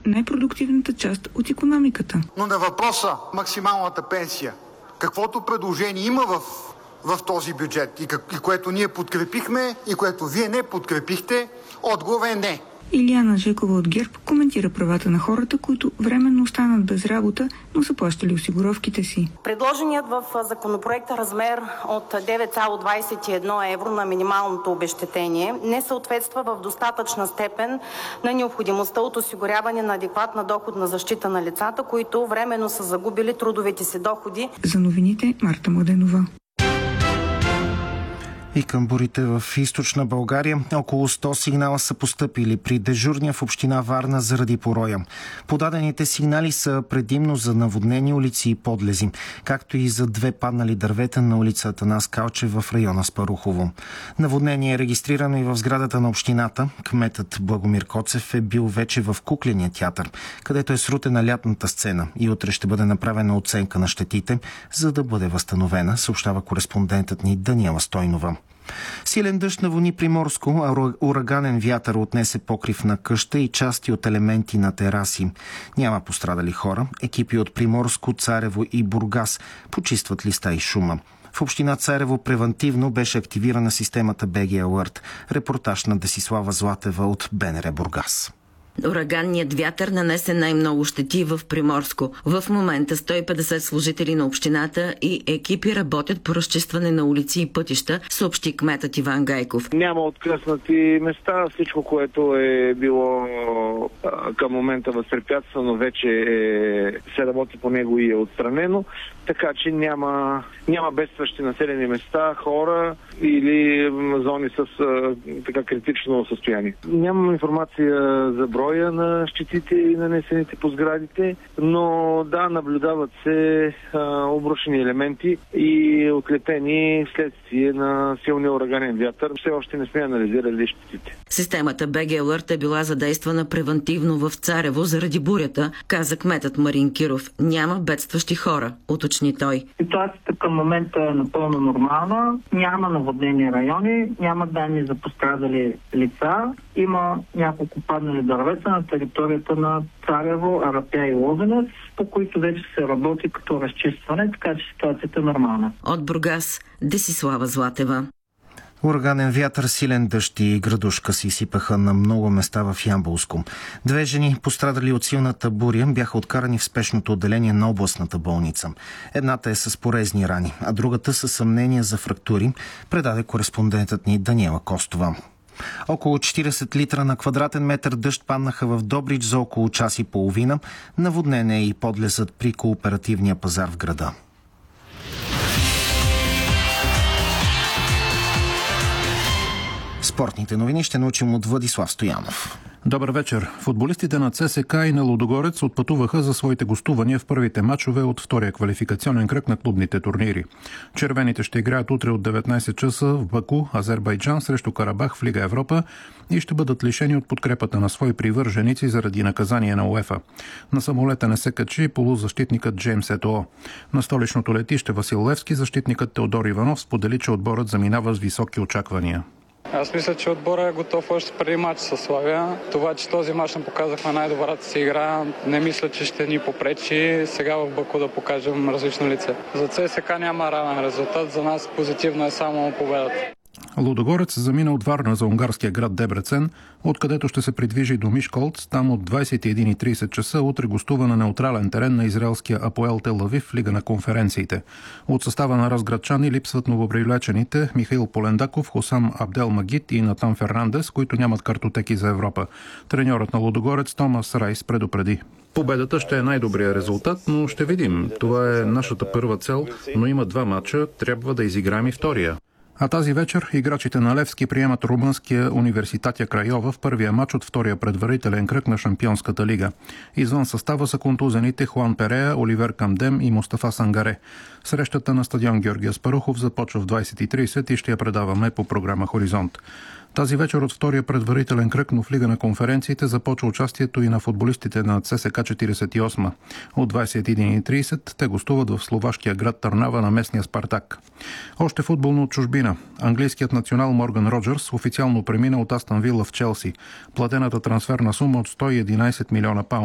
най-продуктивната част от икономиката. Но на въпроса максималната пенсия, каквото предложение има в този бюджет и което ние подкрепихме и което вие не подкрепихте, отговор е не. Илияна Жекова от ГЕРБ коментира правата на хората, които временно останат без работа, но са плащали осигуровките си. Предложеният в законопроекта размер от 9,21 евро на минималното обезщетение не съответства в достатъчна степен на необходимостта от осигуряване на адекватна доходна защита на лицата, които временно са загубили трудовите си доходи. За новините Марта Младенова. И към бурите в източна България около 100 сигнала са постъпили при дежурния в община Варна заради пороя. Подадените сигнали са предимно за наводнени улици и подлези, както и за 2 паднали дървета на улица Атанас Калчев в района Спарухово. Наводнение е регистрирано и в сградата на общината. Кметът Благомир Коцев е бил вече в Кукления театър, където е срутена лятната сцена и утре ще бъде направена оценка на щетите, за да бъде възстановена, съобщава кореспондентът ни Даниела Стойнова. Силен дъжд наводни Приморско, а ураганен вятър отнесе покрив на къща и части от елементи на тераси. Няма пострадали хора. Екипи от Приморско, Царево и Бургас почистват листа и шума. В община Царево превантивно беше активирана системата BG Alert. Репортаж на Десислава Златева от БНР Бургас. Ураганният вятър нанесе най-много щети в Приморско. В момента 150 служители на общината и екипи работят по разчистване на улици и пътища, съобщи кметът Иван Гайков. Няма откъснати места. Всичко, което е било към момента възпрепятствано, вече се работи по него и е отстранено. Така че няма бедстващи населени места, хора или зони с така критично състояние. Нямам информация за броя на щетите и нанесените по сградите, но да, наблюдават се обрушени елементи и отлепени вследствие на силния ураганен вятър. Все още не сме анализирали щетите. Системата BG Alert е била задействана превантивно в Царево заради бурята, каза кметът Марин Киров. Няма бедстващи хора, уточни той. Ситуацията към момента е напълно нормална. Няма наводнени райони, няма данни за пострадали лица. Има няколко паднали дървета на територията на Царево, Арапя и Лозенец, по които вече се работи като разчистване, така че ситуацията е нормална. От Бургас, Десислава Златева. Ураганен вятър, силен дъжд и градушка се изсипаха на много места в Ямболско. 2 жени, пострадали от силната буря, бяха откарани в спешното отделение на областната болница. Едната е с порезни рани, а другата със съмнения за фрактури, предаде кореспондентът ни Даниела Костова. Около 40 литра на квадратен метър дъжд паднаха в Добрич за около час и половина. Наводнен е и подлезът при кооперативния пазар в града. Спортните новини ще научим от Владислав Стоянов. Добър вечер. Футболистите на ЦСКА и на Лудогорец отпътуваха за своите гостувания в първите мачове от втория квалификационен кръг на клубните турнири. Червените ще играят утре от 19 часа в Баку, Азербайджан срещу Карабах в Лига Европа и ще бъдат лишени от подкрепата на свои привърженици заради наказание на УЕФА. На самолета не се качи полузащитникът Джеймс Етоо. На столичното летище Васил Левски защитникът Теодор Иванов сподели, че отборът заминава с високи очаквания. Аз мисля, че отборът е готов още преди матч със Славия. Това, че този мач не показахме най-добрата си игра, не мисля, че ще ни попречи сега в Баку да покажем различно лице. За ЦСКА няма равен резултат, за нас позитивно е само победата. Лудогорец замина от Варна за унгарския град Дебрецен, откъдето ще се придвижи до Мишколц. Там от 21:30 часа утре гостува на неутрален терен на израелския Апоел Тел Авив в Лига на конференциите. От състава на разградчани липсват новопривлечените Михаил Полендаков, Хосам Абдел Магит и Натан Фернандес, които нямат картотеки за Европа. Треньорът на Лудогорец Томас Райс предупреди. Победата ще е най-добрият резултат, но ще видим. Това е нашата първа цел, но има 2 мача, трябва да изиграем и втория. А тази вечер играчите на Левски приемат румънския Университатя Крайова в първия мач от втория предварителен кръг на Шампионската лига. Извън състава са контузените Хуан Перея, Оливер Камдем и Мустафа Сангаре. Срещата на стадион Георги Аспарухов започва в 20:30 и ще я предаваме по програма Хоризонт. Тази вечер от втория предварителен кръг, но в Лига на конференциите започва участието и на футболистите на ЦСКА 48. От 21:30 те гостуват в словашкия град Търнава на местния Спартак. Още футболно от чужбина. Английският национал Морган Роджерс официално премина от Астън Вила в Челси. Платената трансферна сума от 111 милиона паунда